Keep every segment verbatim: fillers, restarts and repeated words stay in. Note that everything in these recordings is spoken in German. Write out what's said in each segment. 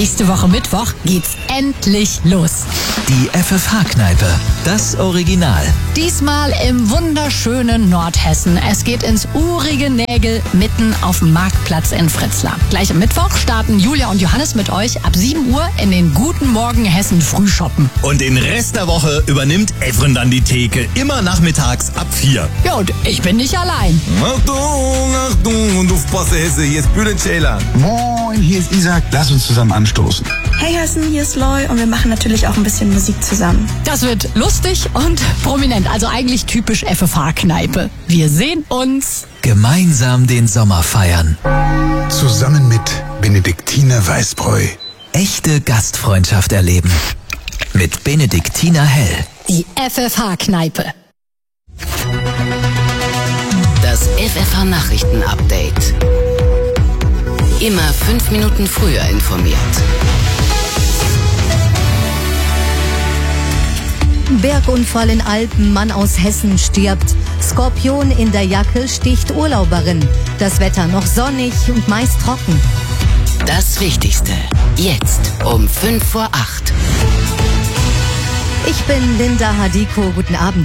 Nächste Woche Mittwoch geht's endlich los. Die F F H-Kneipe, das Original. Diesmal im wunderschönen Nordhessen. Es geht ins urige Nägel mitten auf dem Marktplatz in Fritzlar. Gleich am Mittwoch starten Julia und Johannes mit euch ab sieben Uhr in den Guten Morgen Hessen Frühschoppen. Und den Rest der Woche übernimmt Evren dann die Theke, immer nachmittags ab vier. Ja, und ich bin nicht allein. Achtung, Achtung, und aufpasse Hesse, hier ist Bülent Ceylan. Moin, hier ist Isaac, lass uns zusammen anstoßen. Hey Hessen, hier ist Loy und wir machen natürlich auch ein bisschen Musik zusammen. Das wird lustig und prominent, also eigentlich typisch F F H-Kneipe. Wir sehen uns. Gemeinsam den Sommer feiern. Zusammen mit Benediktiner Weißbräu. Echte Gastfreundschaft erleben. Mit Benediktiner Hell. Die F F H-Kneipe. Das F F H-Nachrichten-Update. Immer fünf Minuten früher informiert. Bergunfall in Alpen, Mann aus Hessen stirbt. Skorpion in der Jacke sticht Urlauberin. Das Wetter noch sonnig und meist trocken. Das Wichtigste, jetzt um fünf vor acht. Ich bin Linda Hadiko, guten Abend.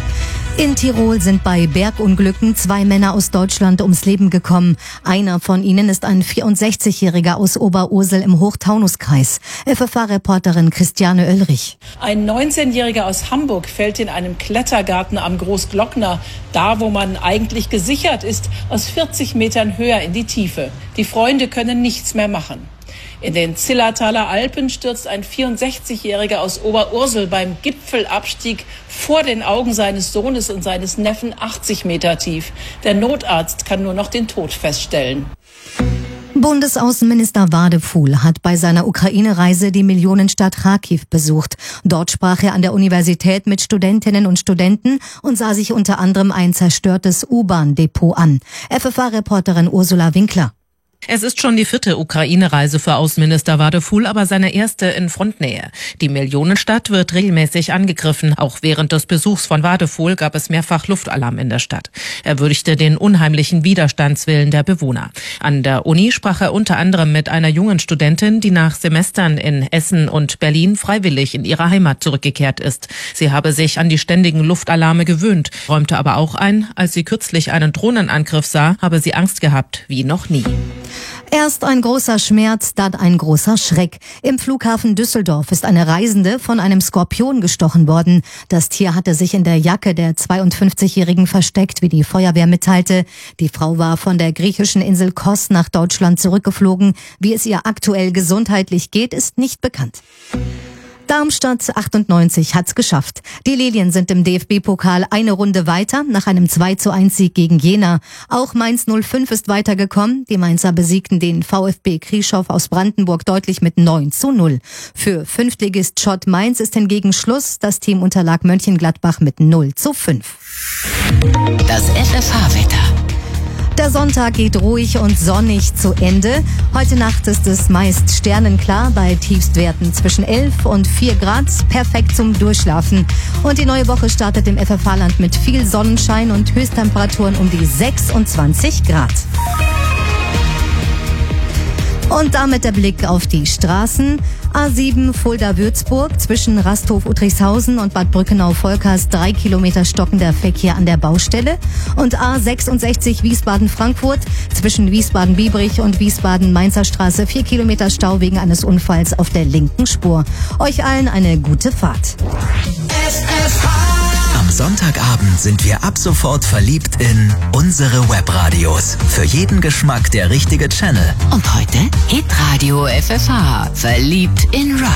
In Tirol sind bei Bergunglücken zwei Männer aus Deutschland ums Leben gekommen. Einer von ihnen ist ein vierundsechzigjähriger aus Oberursel im Hochtaunuskreis. F F H-Reporterin Christiane Oelrich. Ein neunzehnjähriger aus Hamburg fällt in einem Klettergarten am Großglockner, da wo man eigentlich gesichert ist, aus vierzig Metern höher in die Tiefe. Die Freunde können nichts mehr machen. In den Zillertaler Alpen stürzt ein vierundsechzigjähriger aus Oberursel beim Gipfelabstieg vor den Augen seines Sohnes und seines Neffen achtzig Meter tief. Der Notarzt kann nur noch den Tod feststellen. Bundesaußenminister Wadefuhl hat bei seiner Ukraine-Reise die Millionenstadt Kharkiv besucht. Dort sprach er an der Universität mit Studentinnen und Studenten und sah sich unter anderem ein zerstörtes U-Bahn-Depot an. F F H-Reporterin Ursula Winkler. Es ist schon die vierte Ukraine-Reise für Außenminister Wadefuhl, aber seine erste in Frontnähe. Die Millionenstadt wird regelmäßig angegriffen. Auch während des Besuchs von Wadefuhl gab es mehrfach Luftalarm in der Stadt. Er würdigte den unheimlichen Widerstandswillen der Bewohner. An der Uni sprach er unter anderem mit einer jungen Studentin, die nach Semestern in Essen und Berlin freiwillig in ihre Heimat zurückgekehrt ist. Sie habe sich an die ständigen Luftalarme gewöhnt, räumte aber auch ein, als sie kürzlich einen Drohnenangriff sah, habe sie Angst gehabt wie noch nie. Erst ein großer Schmerz, dann ein großer Schreck. Im Flughafen Düsseldorf ist eine Reisende von einem Skorpion gestochen worden. Das Tier hatte sich in der Jacke der zweiundfünfzigjährigen versteckt, wie die Feuerwehr mitteilte. Die Frau war von der griechischen Insel Kos nach Deutschland zurückgeflogen. Wie es ihr aktuell gesundheitlich geht, ist nicht bekannt. Darmstadt achtundneunzig hat's geschafft. Die Lilien sind im D F B-Pokal eine Runde weiter nach einem zwei zu eins Sieg gegen Jena. Auch Mainz null fünf ist weitergekommen. Die Mainzer besiegten den VfB Krieschow aus Brandenburg deutlich mit neun zu null. Für Fünftligist Schott Mainz ist hingegen Schluss. Das Team unterlag Mönchengladbach mit null zu fünf. Das F F H-Wetter. Der Sonntag geht ruhig und sonnig zu Ende. Heute Nacht ist es meist sternenklar bei Tiefstwerten zwischen elf und vier Grad. Perfekt zum Durchschlafen. Und die neue Woche startet im F F H-Land mit viel Sonnenschein und Höchsttemperaturen um die sechsundzwanzig Grad. Und damit der Blick auf die Straßen. A sieben Fulda-Würzburg zwischen Rasthof-Uttrichshausen und Bad Brückenau-Volkers drei Kilometer stockender Verkehr an der Baustelle. Und A sechsundsechzig Wiesbaden-Frankfurt zwischen Wiesbaden-Biebrich und Wiesbaden-Mainzer Straße vier Kilometer Stau wegen eines Unfalls auf der linken Spur. Euch allen eine gute Fahrt. Am Sonntagabend sind wir ab sofort verliebt in unsere Webradios. Für jeden Geschmack der richtige Channel. Und heute Hitradio F F H. Verliebt in Rock.